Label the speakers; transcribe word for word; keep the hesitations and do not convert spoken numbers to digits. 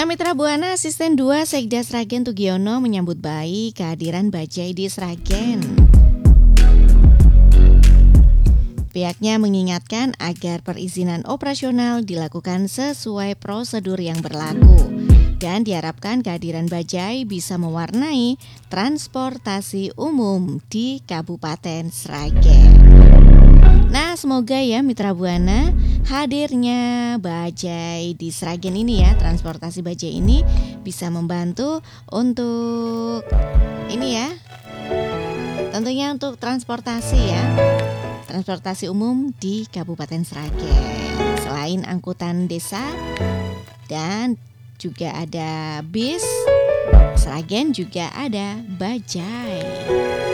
Speaker 1: Nah, Mitra Buana, Asisten dua Sekda Sragen Tugiono menyambut baik kehadiran Bajai di Sragen. Pihaknya mengingatkan agar perizinan operasional dilakukan sesuai prosedur yang berlaku dan diharapkan kehadiran Bajai bisa mewarnai transportasi umum di Kabupaten Sragen. Nah, semoga ya Mitra Buana, hadirnya Bajai di Sragen ini ya, transportasi Bajai ini bisa membantu untuk ini ya, tentunya untuk transportasi ya, transportasi umum di Kabupaten Sragen. Selain angkutan desa dan juga ada bis, Sragen juga ada Bajai.